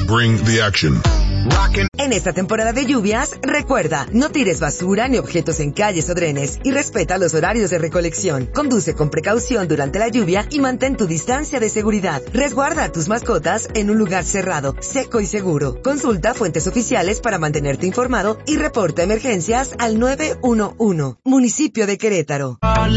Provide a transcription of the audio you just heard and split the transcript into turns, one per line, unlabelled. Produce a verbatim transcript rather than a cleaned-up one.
bring the action.
En esta temporada de lluvias, recuerda, no tires basura ni objetos en calles o drenes y respeta los horarios de recolección. Conduce con precaución durante la lluvia y mantén tu distancia de seguridad. Resguarda a tus mascotas en un lugar cerrado, seco y seguro. Consulta fuentes oficiales para mantenerte informado y reporta emergencias al nueve uno uno. Municipio de Querétaro.